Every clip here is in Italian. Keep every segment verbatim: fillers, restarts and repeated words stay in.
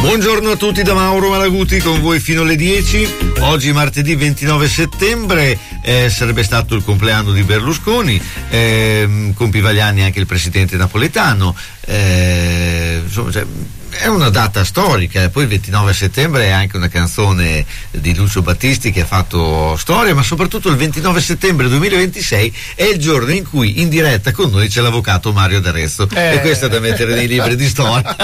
Buongiorno a tutti da Mauro Malaguti, con voi fino alle dieci. Oggi martedì ventinove settembre, eh, sarebbe stato il compleanno di Berlusconi, eh, compiva gli anni anche il presidente napoletano, eh, insomma, cioè, è una data storica. Poi il ventinove settembre è anche una canzone di Lucio Battisti che ha fatto storia, ma soprattutto il ventinove settembre duemilaventisei è il giorno in cui in diretta con noi c'è l'avvocato Mario D'Arezzo, eh. e questo è da mettere nei libri di storia.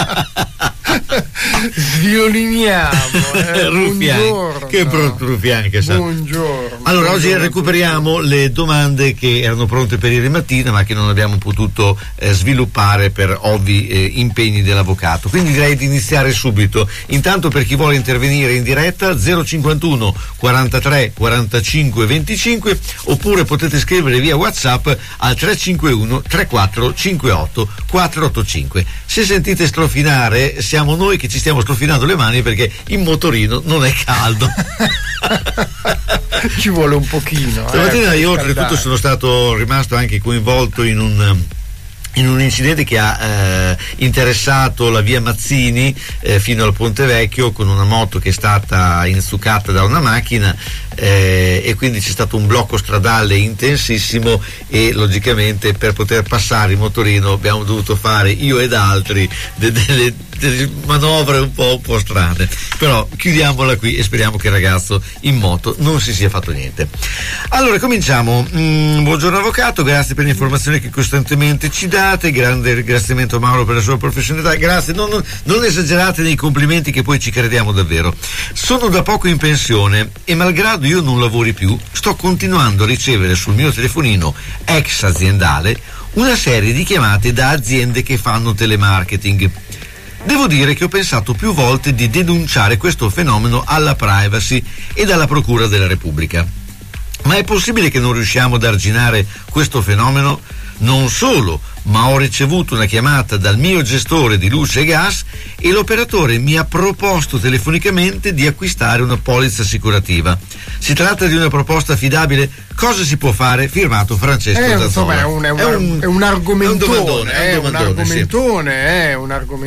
Svioliniamo, eh. Rufian, che Rufian che sa. Buongiorno. Allora, oggi buongiorno recuperiamo le domande che erano pronte per ieri mattina ma che non abbiamo potuto eh, sviluppare per ovvi eh, impegni dell'avvocato, quindi direi di iniziare subito. Intanto, per chi vuole intervenire in diretta, zero cinquantuno quarantatré quarantacinque venticinque, oppure potete scrivere via WhatsApp al tre cinque uno tre quattro cinque otto quattro otto cinque. Se sentite strofinare, siamo noi che ci stiamo strofinando le mani perché in motorino non è caldo. Ci vuole un pochino. Stamattina eh, io oltretutto sono stato rimasto anche coinvolto in un in un incidente che ha eh, interessato la via Mazzini eh, fino al Ponte Vecchio, con una moto che è stata inzuccata da una macchina, eh, e quindi c'è stato un blocco stradale intensissimo e logicamente per poter passare in motorino abbiamo dovuto fare, io ed altri, de- delle, delle manovre un po', un po' strane. Però chiudiamola qui e speriamo che il ragazzo in moto non si sia fatto niente. Allora cominciamo. Mm, buongiorno avvocato, grazie per le informazioni che costantemente ci dà. Grande ringraziamento a Mauro per la sua professionalità, grazie, non, non, non esagerate nei complimenti che poi ci crediamo davvero. Sono da poco in pensione e malgrado io non lavori più, sto continuando a ricevere sul mio telefonino ex aziendale una serie di chiamate da aziende che fanno telemarketing. Devo dire che ho pensato più volte di denunciare questo fenomeno alla Privacy e alla Procura della Repubblica. Ma è possibile che non riusciamo ad arginare questo fenomeno? Non solo, ma ho ricevuto una chiamata dal mio gestore di luce e gas e l'operatore mi ha proposto telefonicamente di acquistare una polizza assicurativa. Si tratta di una proposta affidabile? Cosa si può fare? Firmato Francesco eh, Zazzola. Insomma, è un, è un, è un, è un argomentone, è un, è un argomentone, sì. È un argomentone.